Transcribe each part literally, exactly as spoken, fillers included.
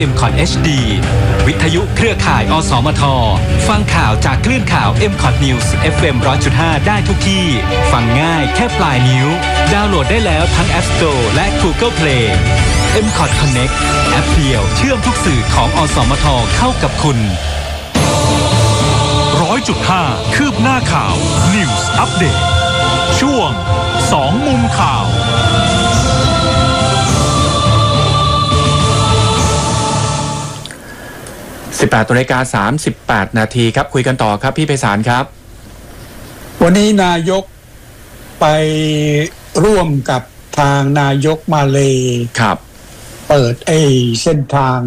เอ็ม คอท เอช ดี วิทยุเครือข่ายอสมทฟังข่าวจากคลื่นข่าว เอ็ม คอท News เอฟ เอ็ม หนึ่งร้อยจุดห้า ได้ทุกที่ฟังง่ายแค่ปลายนิ้วดาวน์โหลดได้แล้วทั้ง App Store และ Google Play เอ็ม คอท Connect แอปเดียวเชื่อมทุกสื่อของอสมทเข้ากับคุณร้อยจุดห้า คืบหน้าข่าว News Update ช่วงสองมุมข่าวสิบแปดนาฬิกาสามสิบแปดนาทีครับคุยกันต่อครับพี่ไพศาลครับวันนี้นายกไปร่วมกับทางนายกมาเลย์ครับเปิดไอ้เส้นทาง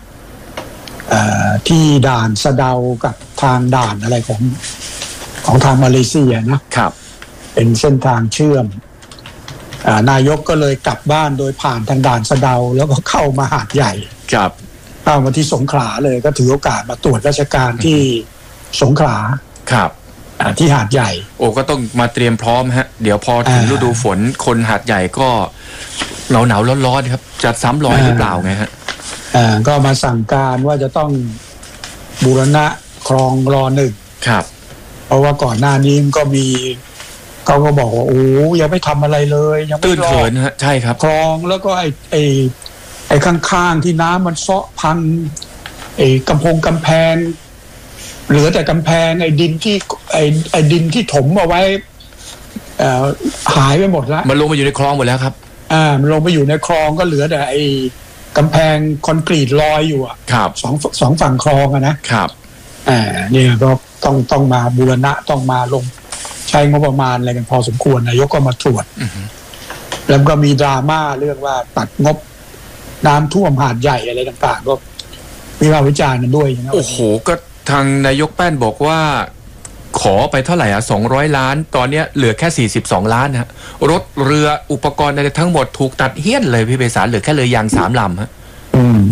ที่ด่านสะเดากับทางด่านอะไรของของทางมาเลเซียนะครับเป็นเส้นทางเชื่อมนายกก็เลยกลับบ้านโดยผ่านทางด่านสะเดาแล้วก็เข้ามาหาดใหญ่ครับเข้ามาที่สงขลาเลยก็ถือโอกาสมาตรวจราชการที่สงขลาครับที่หาดใหญ่โอ้ก็ต้องมาเตรียมพร้อมฮะเดี๋ยวพอถึงฤดูฝนคนหาดใหญ่ก็หนาวหนาวร้อนๆครับจะซ้ำรอยหรือเปล่าไงฮะอ่าก็มาสั่งการว่าจะต้องบูรณะคลองรอหนึ่งครับเพราะว่าก่อนหน้านี้ก็มีเขาก็บอกว่าโอ้ยังไม่ทำอะไรเลยยังไม่ตื้นเขินฮะใช่ครับคลองแล้วก็ไอ้ไอ้ไอ้ข้างๆที่น้ำมันเซาะพังไอ้กำพงกำแพงเหลือแต่กำแพงไอ้ดินที่ไอ้ไอ้ดินที่ถมเอาไว้เอ่อหายไปหมดแล้วมันลงมาอยู่ในคลองหมดแล้วครับอ่ามันลงไปอยู่ในคลองก็เหลือแต่ไอ้กำแพงคอนกรีตลอยอยู่อ่ะครับสองสองฝั่งคลองอะนะครับอ่าเนี่ยก็ต้องต้องมาบูรณะต้องมาลงใช้งบประมาณอะไรกันพอสมควรนายกก็มาตรวจแล้วก็มีดราม่าเรื่องว่าตัดงบน้ำท่วมหาดใหญ่อะไรต่างๆก็มีวิจารณ์กันด้วยนะโอ้โหก็ทางนายกแป้นบอกว่าขอไปเท่าไหร่อ่ะสองร้อยล้านตอนนี้เหลือแค่สี่สิบสองล้านฮะรถเรืออุปกรณ์อะไรทั้งหมดถูกตัดเหี้ยนเลยพี่ไพศาลเหลือแค่เรือยางสามลำฮะอืม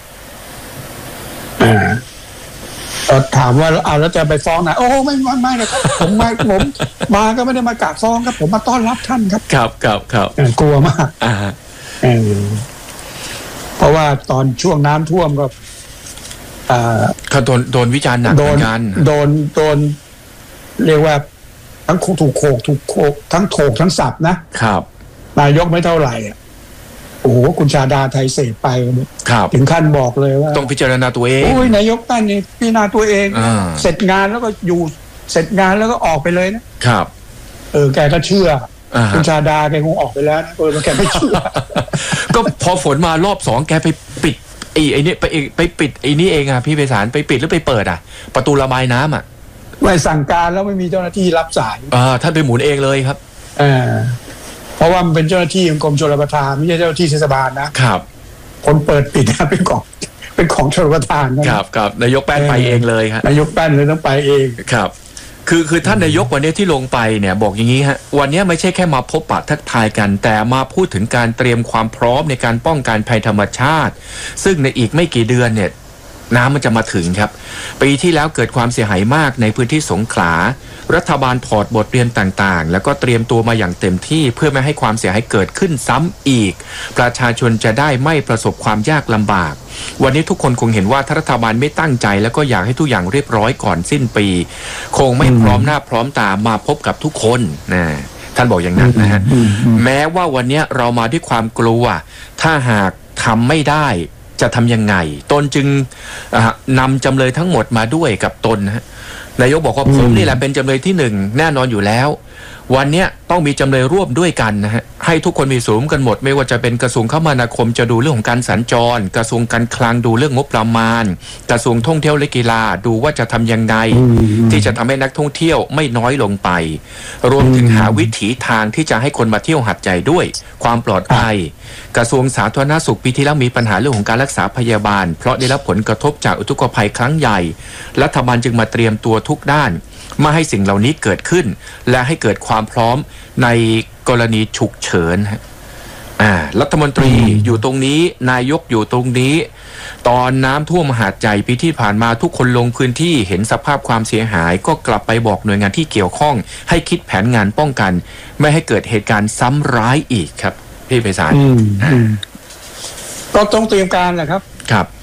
อ่าถามว่าเอาแล้วจะไปฟ้องนะโอ้ไม่ไม่ไม่เลยครับผมมาผมมาก็ไม่ได้มากราบฟ้องครับผมมาต้อนรับท่านครับครับครับครับกลัวมากอ่าเออเพราะว่าตอนช่วงน้ำท่วมก็อ่าเขาโดนโดนวิจารณ์หนักเหมือนกันโดนโดนเรียกว่าทั้งถูกโขกถูกโขกทั้งโขกทั้งสับนะครับนายกไม่เท่าไหร่อ่ะโอ้โหคุณชาดาไทยเศษไปถึงขั้นบอกเลยว่าต้องพิจารณาตัวเองโอ้ยนายกตั้นนี่พิจารณาตัวเองเสร็จงานแล้วก็อยู่เสร็จงานแล้วก็ออกไปเลยนะครับเออแกก็เชื่อคุณชาดาแกคงออกไปแล้วนะเออแกไม่เชื่อก็พอฝนมารอบสองแกไปปิดไอ้ไอ้นี่ไปไปปิดไอ้นี่เองอ่ะพี่ไพศาลไปปิดหรือไปเปิดอ่ะประตูระบายน้ำอ่ะไม่สั่งการแล้วไม่มีเจ้าหน้าที่รับสายอ่าท่านไปหมุนเองเลยครับอ่าเพราะว่ามันเป็นเจ้าหน้าที่ของกรมชลประทานไม่ใช่เจ้าหน้าที่เทศบาลนะครับคนเปิดปิดนะเป็นของเป็นของชลประทานนะครับครับนายกแป้นไปเองเลยครับนายกแป้นเลยต้องไปเองครับคือคือท่านนายกวันนี้ที่ลงไปเนี่ยบอกอย่างนี้ฮะวันนี้ไม่ใช่แค่มาพบปะทักทายกันแต่มาพูดถึงการเตรียมความพร้อมในการป้องกันภัยธรรมชาติซึ่งในอีกไม่กี่เดือนเนี่ยน้ำมันจะมาถึงครับปีที่แล้วเกิดความเสียหายมากในพื้นที่สงขลารัฐบาลถอดบทเรียนต่างๆแล้วก็เตรียมตัวมาอย่างเต็มที่เพื่อไม่ให้ความเสียหายเกิดขึ้นซ้ำอีกประชาชนจะได้ไม่ประสบความยากลำบากวันนี้ทุกคนคงเห็นว่าถ้ารัฐบาลไม่ตั้งใจแล้วก็อยากให้ทุกอย่างเรียบร้อยก่อนสิ้นปีคงไม่พร้อมหน้าพร้อมตามาพบกับทุกคนนะท่านบอกอย่างนั้นนะฮะแม้ว่าวันนี้เรามาด้วยความกลัวถ้าหากทำไม่ได้จะทำยังไงตนจึงนำจำเลยทั้งหมดมาด้วยกับตนนะฮะนายกบอกว่าผมนี่แหละเป็นจำเลยที่หนึ่งแน่นอนอยู่แล้ววันนี้ต้องมีจำเลยร่วมด้วยกันนะฮะให้ทุกคนมีส่วนร่วมกันหมดไม่ว่าจะเป็นกระทรวงคมนาคมจะดูเรื่องของการสัญจรกระทรวงการคลังดูเรื่องงบประมาณกระทรวงท่องเที่ยวและกีฬาดูว่าจะทำยังไงที่จะทำให้นักท่องเที่ยวไม่น้อยลงไปรวมถึงหาวิถีทางที่จะให้คนมาเที่ยวหาดใหญ่ด้วยความปลอดภัยกระทรวงสาธารณสุขปีที่แล้วมีปัญหาเรื่องของการรักษาพยาบาลเพราะได้รับผลกระทบจากอุทกภัยครั้งใหญ่รัฐบาลจึงมาเตรียมตัวทุกด้านไม่ให้สิ่งเหล่านี้เกิดขึ้นและให้เกิดความพร้อมในกรณีฉุกเฉินอ่ารัฐมนตรีอยู่ตรงนี้นายกอยู่ตรงนี้ตอนน้ำท่วมหาดใหญ่ปีที่ผ่านมาทุกคนลงพื้นที่เห็นสภาพความเสียหายก็กลับไปบอกหน่วยงานที่เกี่ยวข้องให้คิดแผนงานป้องกันไม่ให้เกิดเหตุการณ์ซ้ำร้ายอีกครับพี่ไพศาลก็ต้องเตรียมการแหละครับครับ